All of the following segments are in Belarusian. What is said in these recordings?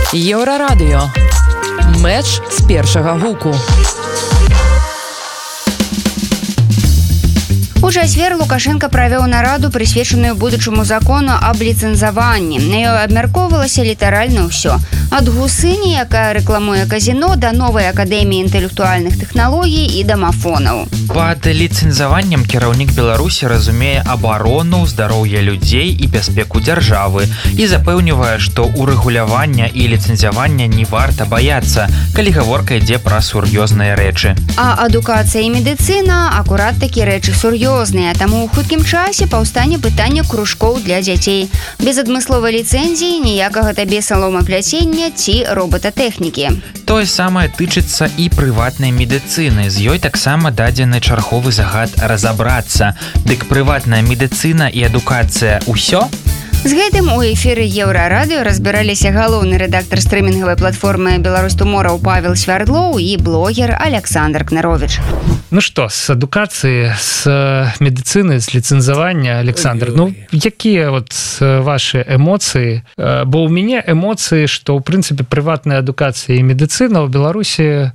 Еўрарадыё. Мэч з першага гуку. У чацвер Лукашенко правёў нараду, прысвечаную будучаму закону аб ліцэнзаванні. На ёй абмяркоўвалася літаральна ўсё. Ад гусыні, якая рэкламуе казіно, да новай акадэміі інтэлектуальных тэхналогій і дамафонаў. Пад ліцэнзаваннем кіраўнік Беларусі разумее абарону, здароўе людзей і бяспеку дзяржавы і запэўнівае, што урэгулявання і ліцэнзавання не варта баяцца, калі гаворка ідзе пра сур'ёзныя рэчы. А адукацыя і медыцына акурат такі рэчы сур'ёзныя, таму ў хуткім часе паўстане пытанне кружкоў для дзяцей. Без адмысловай ліцэнзіі ніякага табе саломапляцення ці робататэхнікі. Тое самае тычыцца і прыватнай медыцыны. З ёй таксама дадзены чарговы загад разабрацца. Дык прыватная медыцына і адукацыя ўсё? З гэтым у эфіры Еўрарадыё разбіраліся галоўны рэдактар стрымінгавай платформы «Беларусь Туморроу» Павел Свярдлоў і блогер Александр Кнарович. Ну што, з адукацыі, з медыцыны, з ліцэнзавання, Александр, якія вашы эмоцыі? Бо ў мяне эмоцыі, што, ў прынцыпе, прыватная адукацыя і медыцына ў Беларусі,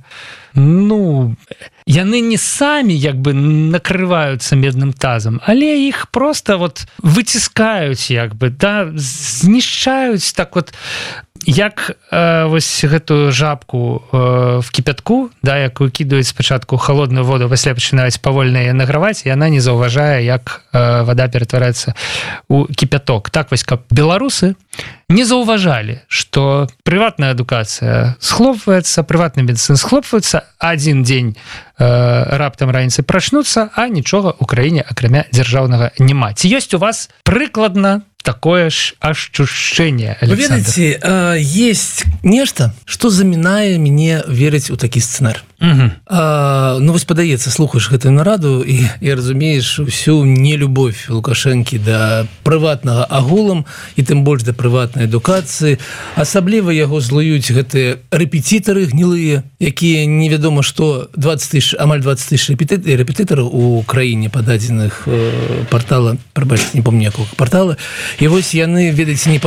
яны не самі накрываюцца медным тазам, але іх просто выціскаюць, знішчаюць як гэтую жабку в кіпятку, якую кідаюць спачатку холодную воду, пасля пачынаюць павольна яе награваць, і яна не заўважае, як вода ператвараецца у кіпяток. Так каб беларусы не заўважалі, што прыватная адукацыя схлопваецца, прыватная медыцына схлопваецца, адзін дзень раптам раніцай прачнуцца, а нічога ў краіне акрамя дзяржаўнага няма. Ці ёсць у вас прыкладна такое ж ощущение, Александр? Вы ведаеце, есть нешта, што замінае мяне верыць у такі сцэнар. Вось падаецца, слухаеш гэтую нараду і разумееш всю нелюбовь Лукашэнкі да прыватнага агулам і тым больш да прыватнай адукацыі. Асабліва яго злуюць гэтыя рэпетытары гнілыя, якія невядома што амаль 20 тысяч рэпетытараў у краіне пададзеных партала, прабачце, не помню якога партала. І вось яны, ведаеце, не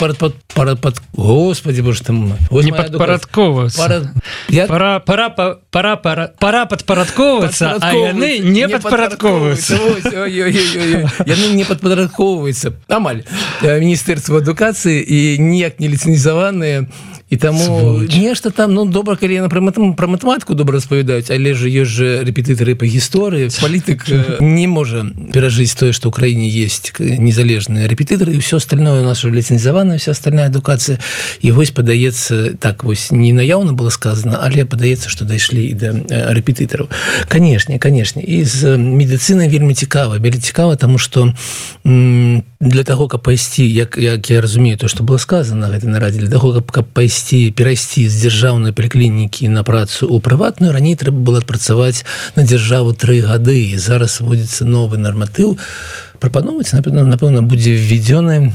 падпарадковвацца, а яны не падпарадковваюцца. Яны не падпарадковваюцца. Амаль. Міністэрства адукацыі і ніяк не ліцэнзаваныя. І таму нешта там, добра, калі яны пра матэматыку добра распавядаюць, але ж ёсць жа рэпетытары па гісторыі. Палітык не можа перажыць тое, што ў краіне ёсць незалежныя рэпетытары, і ўсё остальное у нас уже ліцэнзавана, вся остальная адукацыя. І вось падаецца, так вось не наяўна было сказана, але падаецца, што дайшлі і да рэпетытараў. Канешне. І з медыцынай вельмі цікава, таму што для таго, каб пайсці, як я разумею то, што было сказана на гэтай нарадзе, для таго, каб перайсці з дзяржаўнай паліклінікі на працу ў прыватную, раней трэба было адпрацаваць на дзяржаву 3 гады, і зараз вводзіцца новы нарматыў. Прапановваць, напэўна, будзе введзены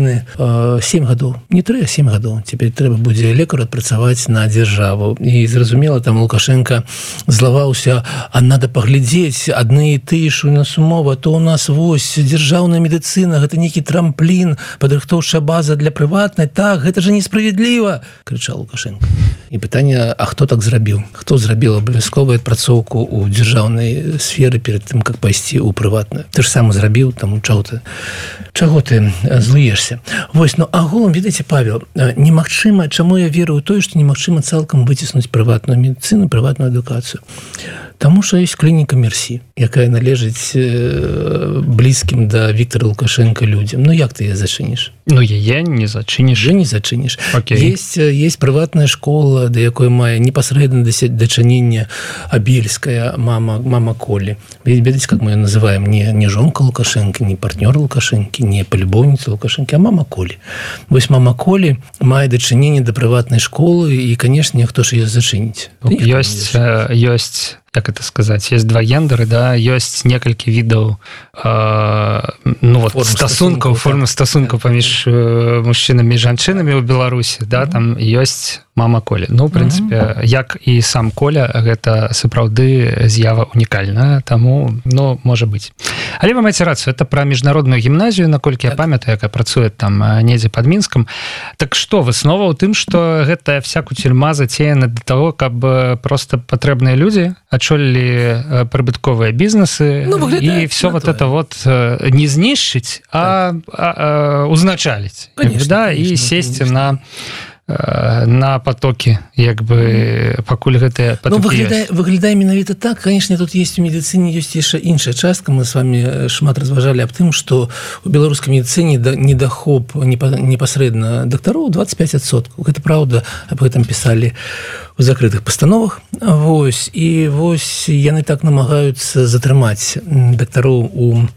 7 гадоў. Не 3, а 7 гадоў. Цяпер трэба будзе лекару адпрацаваць на дзяржаву. І зразумела, там Лукашенко злаваўся, а надо паглядзець, адны і тыя ж у нас умова, то у нас вось дзяржаўная медыцына, гэта нейкі трамплін, падрыхтоўчая база для прыватнай. Так, гэта ж несправядліва, крычаў Лукашенко. І пытанне, а хто так зрабіў? Хто зрабіў абавязковую адпрацоўку ў дзяржаўнай сферы перад тым, как пайсці ў прыватную? Ты ж сам зрабіў, таму чаго ты злуешся. Вось, агулам, ведаеце, Павел, немагчыма, чаму я веру ў тое, што немагчыма цалкам выціснуць прыватную медыцыну, прыватную адукацыю. Таму што ёсць клініка Мерсі, якая належыць блізкім да Віктора Лукашенка людзям. Як ты яе зачыніш? Яе не зачыніш. Не зачыніш. Есть прыватная школа, да якой мае непасрэдна дачыненне Абельская, мама Колі. Ведаеце, как мы ее называем? Не жонка Лукашенко, не партнёр Лукашенко, не полюбовница Лукашенко, а мама Колі. Вось мама Колі мае дачыненне да прыватнай школы, і, канешне, хто ж ее зачыніць? Ёсць як это сказаць, есть два гендеры, да, ёсць некалькі відаў стасункаў, формы стасункаў паміж мужчынамі і жанчынамі ў Беларусі, да, там ёсць мама Коля. Ну, в прынцыпе, як і сам Коля, гэта сапраўды з'ява унікальная, таму, ну, можа быць. Але вы маеце рацыю, это пра міжнародную гімназію, наколькі я памятаю, якая працуе там недзе пад Мінскам. Так што, выснова ў тым, што гэтая вся куцельма зацеяна для того, каб просто патрэбныя людзі адчолілі прыбытковыя бізнесы, і все вот это вот не знішчыць, а узначаліць, да, і сесці на потокі, як бы, пакуль гэтыя потокі ёсць. Выглядае менавіта так. Конечно, тут есть у медыцыне ёсць яшчэ іншая частка. Мы с вами шмат разважалі аб тым, што у беларускай медыцыне недахоп непасрэдна дактароў 25%. Гэта праўда, аб гэтым пісалі у закрытых пастановах. Вось, і вось яны так намагаюцца затрымаць дактароў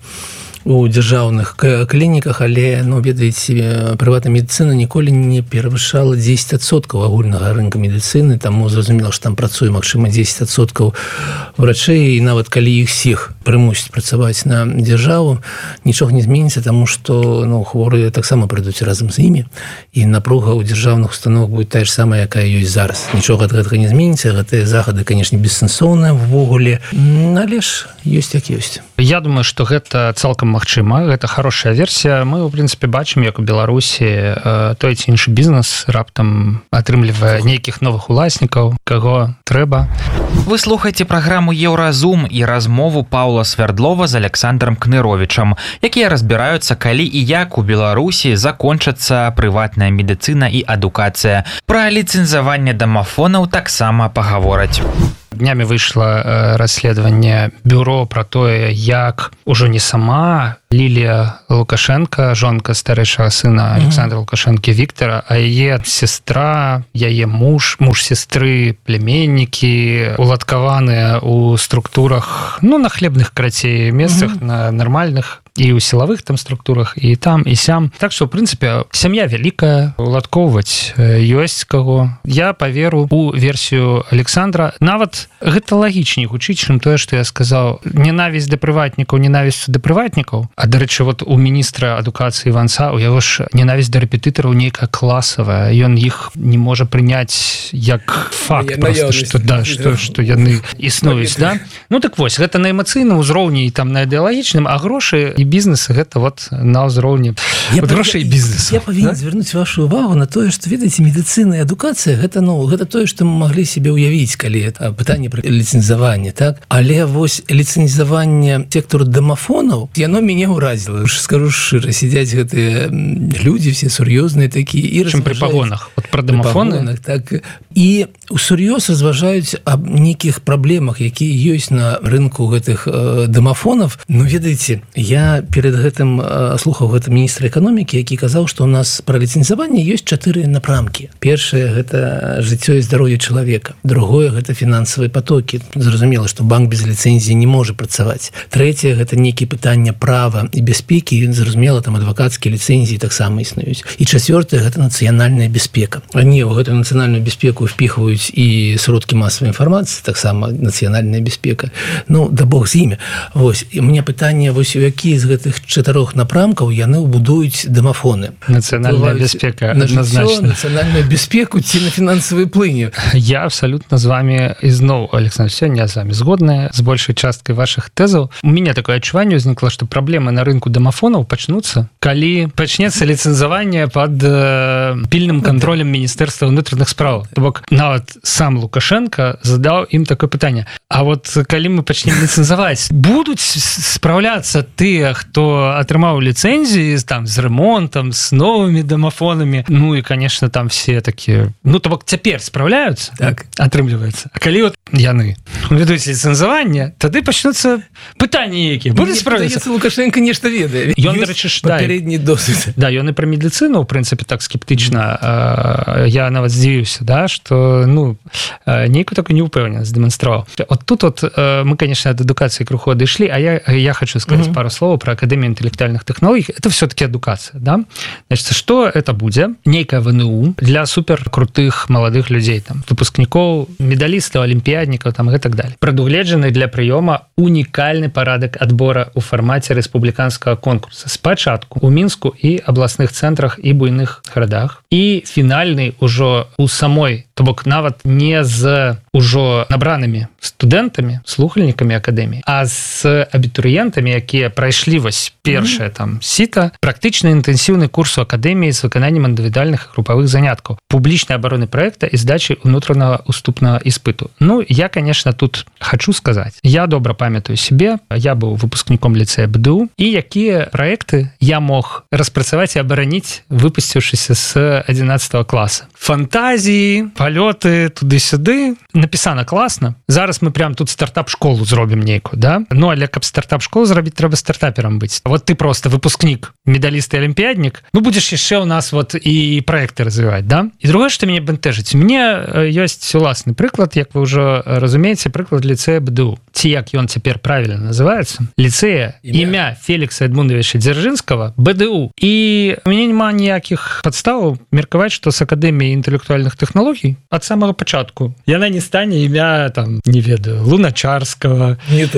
у дзяржаўных клініках, але, ну, ведаеце, прыватная медыцына ніколі не перавышала 10% агульнага рынка медыцыны, таму зразумела, што там працуе, магчыма, 10% врачэй, і нават калі іх всіх прымусіць працаваць на дзяржаву, нічога не зменіцца, таму што, ну, хворыя таксама прыйдуць разам з імі, і напруга ў дзяржаўных установах будзе тая ж самая, якая ёсць зараз. Нічога ад гэтага не зменіцца, гэтыя захады, канешне, бессэнсоўныя ввогуле, але ж ёсць як ёсць. Я думаю, што гэта цалкам магчыма, гэта хорошая версія. Мы, у прынцыпе, бачым, як у Беларусі той ці іншы бізнес раптам атрымлівае нейкіх новых уласнікаў, каго трэба. Вы слухаеце праграму «Еўразум» і размову Паўла Свярдлова з Александром Кныровічам, якія разбіраюцца, калі і як у Беларусі закончацца прыватная медыцына і адукацыя. Пра ліцэнзаванне дамафонаў таксама пагавораць. Днямі выйшла расследаванне бюро пра тое, як ужо не сама Лілія Лукашенко, жонка старэйшага сына Александра Лукашэнкі Віктора, а яе сестра, яе муж сестры, племяннікі уладкаваныя ў структурах, ну, на хлебных, карацей, месцах, на нармальных, і ў сілавых там структурах, і там, і сям. Так што, ў прынцыпе, сям'я вялікая, уладкоўваць ёсць каго. Я паверу у версію Александра. Нават гэта лагічней гучыць, чым тое, што я сказаў. Ненавісць да прыватнікаў, ненавісць да прыватнікаў. А, дарэчы, вот у міністра адукацыі Іванца, у яго ж ненавісць да рэпетытараў нейкая класавая. Ён іх не можа прыняць як факт, просто, што, да, што яны існуюць, да? Ну, так вось, гэта на эмацыйным узроўні і там на ідэалагічным, а грошы і бізнес гэта вот на ўзроўні грошай бізнесу. Я павінен звярнуць вашу увагу на тое, што, ведаеце, медыцына і адукацыя гэта, ну, гэта тое, што мы маглі себе ўявіць, калі это пытанне пра ліцэнзаванне, так? Але вось ліцэнзаванне сектору дамафонаў, яно мяне ўразіла. Скажу шчыра, сядзяць гэтыя людзі все сур'ёзныя такія і разважаюць. Чым пры пагонах? Вот пра дамафоны? Так. І усур'ёз разважаюць аб нейкіх праблемах, якія ёсць на рынку гэтых дамафонаў. Ну, ведаеце, я перед гэтым слухаў гэта міністра эканомікі, які казаў, што у нас пра ліцэнзаванне ёсць 4 напрамкі. Першае – гэта жыццё і здароўе чалавека. Другое – гэта фінансавыя потокі. Зразумела, што банк без ліцэнзіі не можа працаваць. Трэцяе – гэта нейкія пытання права і бяспекі. Зразумела, там адвакацкія ліцэнзіі таксама існуюць. І чацвёртае – гэта нацыянальная бяспека. Они ў гэтую нацыянальную бяспеку впіхваюць і сродкі масавай інфармацыі, таксама нацыянальная бяспека. Ну, да бог з імі. Вось. І мне пытанне, вось у які з гэтых 4 напрамкаў яны ўбудуюць дамафоны. Нацыянальная бяспека адназначна. Нацыянальную бяспеку ці на фінансавыя плыні. Я абсалютна з вами ізноў, Александр, сёння з вами згодная з большай часткай вашых тэзаў. У мяне такое адчуванне ўзнікла, што праблемы на рынку дамафонаў пачнуцца, калі пачнецца ліцэнзаванне пад пільным кантролем Міністэрства ўнутраных спраў. То бок нават сам Лукашенко задаў ім такое пытанне. А вот калі мы пачнем ліцэнзаваць, будуць спраўляцца тыя, хто атрымаў ліцэнзіі там з ремонтам, з новымі дамафонамі. Ну і, конечно, там все такія, ну, то бок цяпер спраўляюцца, так атрымліваецца. А калі вот яны ведуць ліцэнзаванне, тады пачнуцца пытанні якія. Будуць спраўляцца. Лукашенко нешта ведае. Ён, дарэчы, папярэдні досвід. Да, ён і пра медыцыну, ў прынцыпе, так скептычна. Я нават здзівіўся, да, што, ну, нейкую такую неўпэўненасць дэманстраваў. От тут вот мы, конечно, ад адукацыі крыху адышлі, а я хочу сказаць пару слоў про Академию интеллектуальных технологий, это все-таки эдукация, да? Значит, что это будет? Некая ВНУ для суперкрутых молодых людей, там, выпускников, медалистов, олимпиадников, там, и так далее. Предугледженный для приема уникальный порядок отбора у формате республиканского конкурса. Спочатку у Минску и областных центрах и буйных городах. И финальный уже у самой, то бок нават не з уже набранными студентами, слухальниками академии, а с абитуриентами, якія прайшлі вось першае там сіта, практычна інтэнсіўны курс у академіі з выкананнем індывідуальных групавых заняткаў, публічнай абароны проекта і здачи унутранага уступнага іспыту. Ну, я, конечно, тут хочу сказать, я добра памятаю себе, я быў выпускніком лицея БДУ, і якія проекты я мог распрацаваць і абараніць, выпусціўшыся з 11 класса. Фантазии, полеты туды-сюды, написано классно. Зараз мы прям тут стартап-школу зробім нейкую, да? Ну, але каб стартап-школу зрабіць, трэба стартапером быць. Вот ты просто выпускник, медаліст і олимпиадник, ну, будешь яшчэ у нас вот и проекты развивать, да? И другое, что меня бентежить. У меня есть уласны прыклад, як вы уже разумеете, прыклад лицея БДУ. Ці як ён цяпер правильно называется? Лицея імя Феликса Эдмундовича Дзяржынскага БДУ. И у меня няма ніякіх падставаў меркаваць, что с Академией интеллектуальных технологий от самого початку яна не стане імя, там, не ведаю, Луначарского,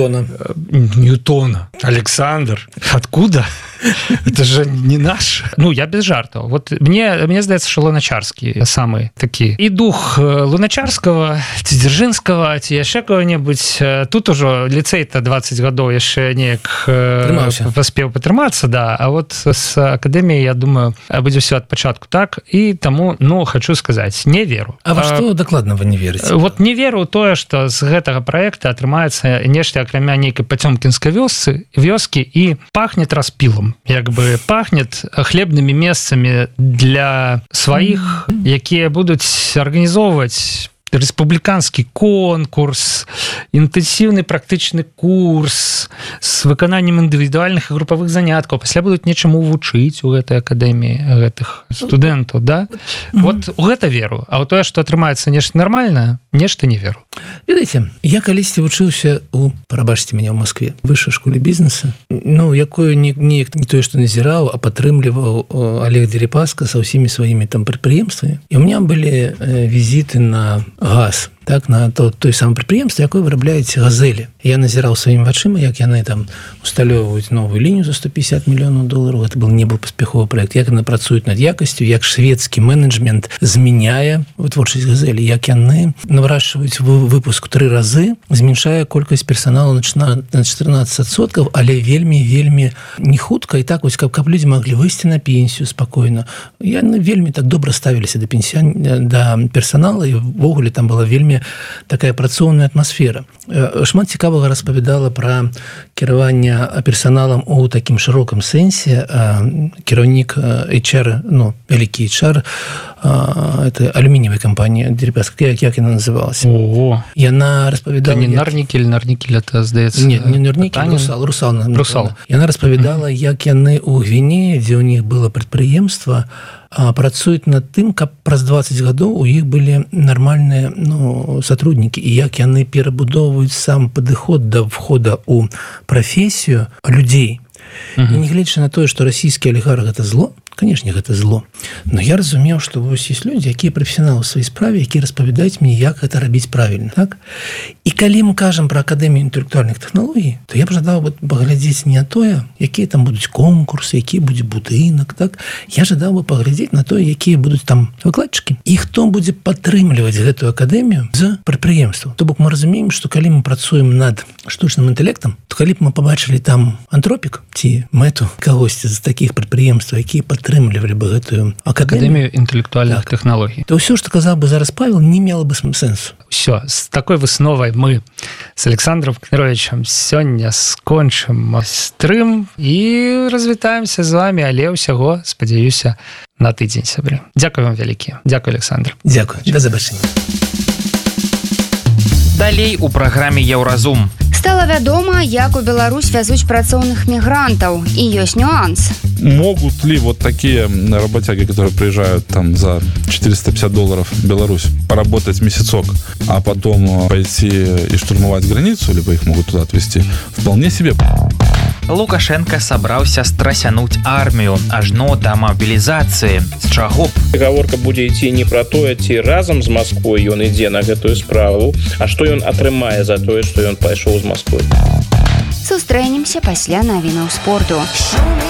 Ньютона. Александр. Откуда? Это же не наш. Ну, я без жартов. Вот мне здаецца, что Луначарский самый такі. И дух Луначарского, ці Дзяржынскага, ці яшчэ кого-нибудь. Тут уже лицей-то 20 гадоў яшчэ неяк паспеў патрымацца, да. А вот с Академией, я думаю, будзе все от початку так. И тому, ну, хочу сказать, не веру. А во что докладно вы не верите? Вот не веру тое, что з гэтага проекта атрымаецца нешта акрамя нейкай пацёмкінскай вёскі і пахнет распілом. Як бы пахнет хлебными месцами для своих, якія будуць арганізоўваць республиканский конкурс, интенсивный практычны курс с выкананнем индивидуальных и групповых заняткаў. Пасля будуць нечаму вучыць у гэтай акадэміі гэтых студэнтаў, да? Вот у гэта веру. А у тое, што атрымаецца нешта нармальнае, нешта не веру. Ведаеце, я калісьці вучыўся у, прабачце мяне, ў Москве, высшай школе бізнеса, ну, якую не тое, што назіраў, а падтрымліваў Олег Дерипаска са ўсімі сваімі там прадпрыемствамі. І у меня былі візіты на газ, так, на той самое предприемство, якое вырабляеце газелі. Я назіраў сваімі вачыма, як яны там усталёўваюць новую лінію за 150 мільёнаў долараў. Это не был паспяховы проект. Як яны працуюць над якасцю, як шведскі менеджмент змяняе вытворчасць газелі, як яны наварашваюць выпуск 3 разы, зменшае колькасць персоналу на 14%, але вельмі не хутка. І так, вось, каб людзі маглі выйсці на пенсію спакойна. Яны вельмі так добра ставіліся да персонала, і ввогуле там была вельмі такая працоўная атмасфера. Шмат цікавага распавядала пра кіраванне персаналам у такім шырокім сэнсе. Кіраўнік HR, ну, вялікі HR, это алюміниевая компания Дерипаска, як яна называлась. Яна распавядала... Это не Нарникель, это, здаецца... Не Нарникель, Русал. Яна распавядала, як яны у Гвінеі, дзе у них было прадпрыемства, працуюць над тым, каб праз 20 гадоў у іх былі нармальныя, ну, сотруднікі, і як яны перабудоўваюць сам падыход да входа ў прафесію людзей. І нягледзячы на тое, што расійскі алігарх гэта зло, конечно, гэта зло, но я разумеў, што вось ёсць людзі, якія прафесіяналы ў сваёй справе, якія распавядаюць мне, як гэта рабіць правільна, так? І калі мы кажам пра Акадэмію інтэлектуальных тэхналогій, то я б жадаў бы паглядзець не на тое, якія там будуць конкурсы, які будзе будынак, так? Я жадаў бы паглядзець на тое, якія будуць там выкладчыкі, і хто будзе падтрымліваць гэтую акадэмію з прадпрыемстваў. То бок мы разумеем, што калі мы працуем над штучным інтэлектам, то калі б мы пабачылі там антропік ці мэту кагосьці з такіх прадпрыемстваў, якія падтрымлівалі бы гэтую акадэмію інтэлектуальных тэхналогій, то ўсё, што казаў бы зараз Павел, не мела бы сэнсу. Все, с такой высновай мы с Александром Кныровичем сёння скончым стрым і развітаемся з вами, але ўсяго, спадзяюся, на тыдзень, сябры. Дзякуй вам вялікі. Дзякуй, Александр. Дзякуй. Да забачэння. Далей у праграме Еўразум. Стала вядома, як у Беларусь вязуць працоўных мігрантаў, і ёсць нюанс. Могут ли вот такие работяги, которые приезжают там за $450 в Беларусь, поработать месяцок, а потом пойти и штурмовать границу, либо их могут туда отвезти? Вполне себе. Лукашенко сабраўся страсянуць армію ажно да мабілізацыі. З чаго б? Гаворка будзе ісці не пра тое, ці разам з Масквой ён ідзе на гэтую справу, а што ён атрымае за тое, што ён пайшоў з Масквой. Сустрэнемся пасля навінаў спорту.